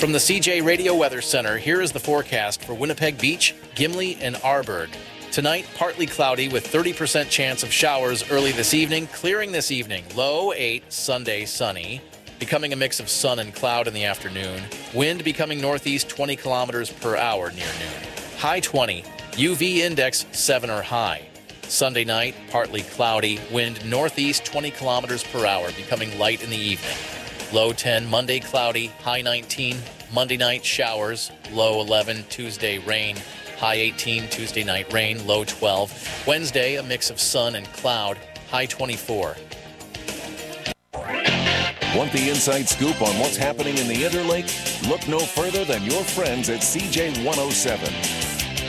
From the CJ Radio Weather Center, here is the forecast for Winnipeg Beach, Gimli, and Arborg. Tonight, partly cloudy with 30% chance of showers early this evening, clearing this evening. Low 8, Sunday sunny, becoming a mix of sun and cloud in the afternoon. Wind becoming northeast 20 kilometers per hour near noon. High 20, UV index 7 or high. Sunday night, partly cloudy, wind northeast 20 kilometers per hour, becoming light in the evening. Low 10, Monday cloudy, high 19. Monday night showers, low 11. Tuesday rain, high 18. Tuesday night rain, low 12. Wednesday a mix of sun and cloud, high 24. Want the inside scoop on what's happening in the Interlake? Look no further than your friends at CJ 107.